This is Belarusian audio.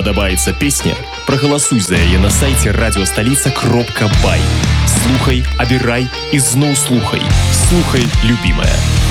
падабаецца песня, прагаласуй за яе на сайце радиостолица.бай. Слухай, абірай і зноў слухай. Слухай, любімая.